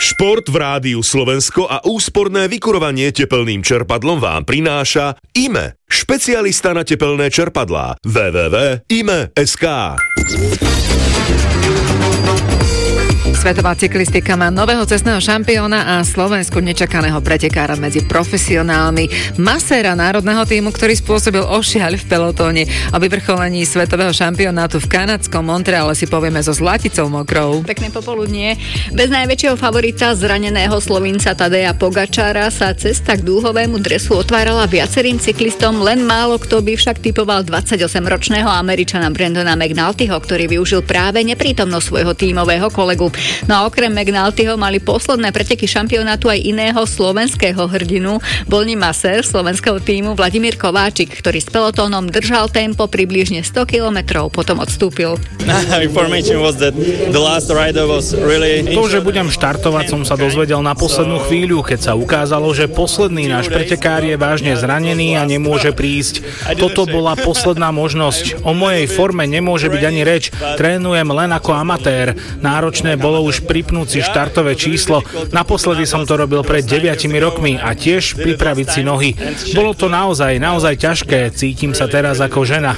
Šport v Rádiu Slovensko a úsporné vykurovanie tepelným čerpadlom vám prináša IME, špecialista na tepelné čerpadlá. www.ime.sk. Svetová cyklistika má nového cestného šampióna a Slovensku nečakaného pretekára medzi profesionálmi. Maséra národného tímu, ktorý spôsobil ošiaľ v pelotóne. O vyvrcholení svetového šampionátu v kanadskom Montreale si povieme so Zlaticou Mokrou. Pekné popoludnie. Bez najväčšieho favorita zraneného Slovinca Tadeja Pogačára sa cesta k dúhovému dresu otvárala viacerým cyklistom, len málo kto by však typoval 28-ročného Američana Brandona McNultyho, ktorý využil práve neprítomnosť svojho tímového kolegu. No a okrem McNultyho mali posledné preteky šampionátu aj iného slovenského hrdinu. Bolný masér slovenského tímu Vladimír Kováčik, ktorý s pelotónom držal tempo približne 100 kilometrov, potom odstúpil. To, že budem štartovať, som sa dozvedel na poslednú chvíľu, keď sa ukázalo, že posledný náš pretekár je vážne zranený a nemôže prísť. Toto bola posledná možnosť. O mojej forme nemôže byť ani reč. Trénujem len ako amatér. Náročné bolo už pripnúť si štartové číslo. Naposledy som to robil pred 9 rokmi a tiež pripraviť si nohy. Bolo to naozaj ťažké. Cítim sa teraz ako žena.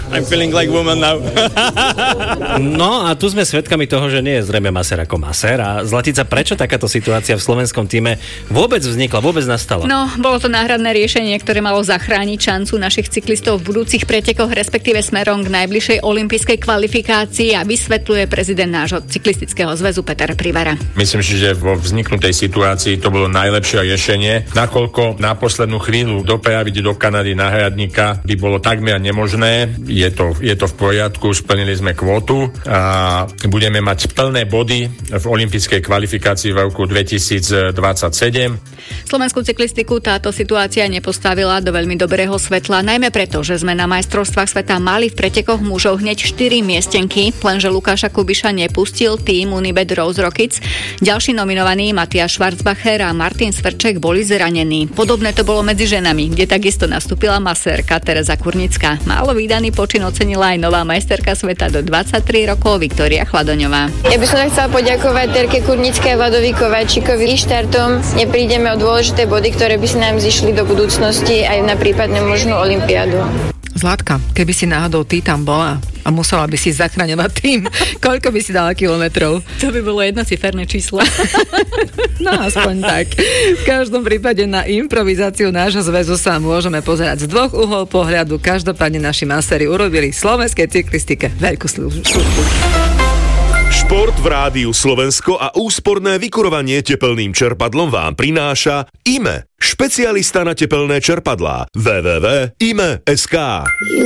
No a tu sme svedkami toho, že nie je zrejme masér ako masér. A Zlatica, prečo takáto situácia v slovenskom týme vôbec vznikla, vôbec nastala? No, bolo to náhradné riešenie, ktoré malo zachrániť šancu našich cyklistov v budúcich pretekoch, respektíve smerom k najbližšej olympijskej kvalifikácii, a vysvetľuje prezident nášho cyklistického zväzu Peter Privara. Myslím si, že vo vzniknutej situácii to bolo najlepšie riešenie, nakoľko na poslednú chvíľu dopraviť do Kanady náhradníka by bolo takmer nemožné. Je to v poriadku, splnili sme kvótu a budeme mať plné body v olympijskej kvalifikácii v roku 2027. Slovenskú cyklistiku táto situácia nepostavila do veľmi dobrého svetla, najmä preto, že sme na majstrovstvách sveta mali v pretekoch mužov hneď 4 miestenky, lenže Lukáša Kubiša nepustil tým Unibet Rose Rockets. Ďalší nominovaní Matiáš Schwarzbacher a Martin Svrček boli zranení. Podobné to bolo medzi ženami, kde takisto nastúpila masérka Tereza Kurnická. Málo vídaný počin ocenila aj nová majsterka sveta do 23 rokov Viktória Chladoňová. Ja by som chcela poďakovať Terke Kurnickej a Vladovi Kováčikovi. Štartom neprídeme o dôležité body, ktoré by si nám zišli do budúcnosti aj na prípadne možnú olympiádu. Zlatka, keby si náhodou ty tam bola a musela by si zachraňovať tým, koľko by si dala kilometrov? To by bolo jednociferné číslo. No aspoň tak. V každom prípade na improvizáciu nášho zväzu sa môžeme pozerať z dvoch uhol pohľadu. Každopádne naši maséri urobili slovenskej cyklistike veľkú službu. Šport v Rádiu Slovensko a úsporné vykurovanie tepelným čerpadlom vám prináša IME, špecialista na tepelné čerpadlá. www.ime.sk.